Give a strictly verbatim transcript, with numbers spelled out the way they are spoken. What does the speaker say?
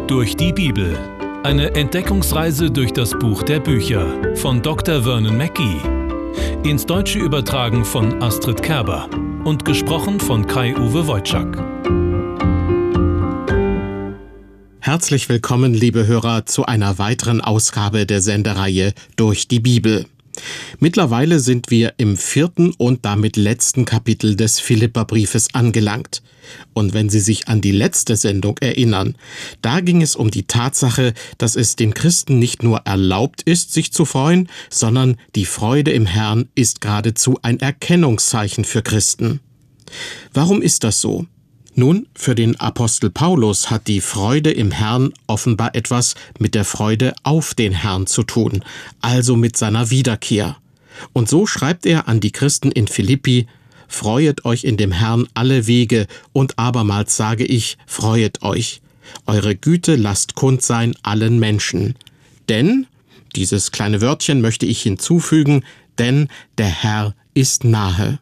Durch die Bibel. Eine Entdeckungsreise durch das Buch der Bücher von Doktor Vernon Mackey. Ins Deutsche übertragen von Astrid Kerber und gesprochen von Kai-Uwe Wojczak. Herzlich willkommen, liebe Hörer, zu einer weiteren Ausgabe der Sendereihe Durch die Bibel. Mittlerweile sind wir im vierten und damit letzten Kapitel des Philipperbriefes angelangt. Und wenn Sie sich an die letzte Sendung erinnern, da ging es um die Tatsache, dass es den Christen nicht nur erlaubt ist, sich zu freuen, sondern die Freude im Herrn ist geradezu ein Erkennungszeichen für Christen. Warum ist das so? Nun, für den Apostel Paulus hat die Freude im Herrn offenbar etwas mit der Freude auf den Herrn zu tun, also mit seiner Wiederkehr. Und so schreibt er an die Christen in Philippi: Freuet euch in dem Herrn alle Wege, und abermals sage ich, freuet euch. Eure Güte lasst kund sein allen Menschen. Denn, dieses kleine Wörtchen möchte ich hinzufügen, denn der Herr ist nahe.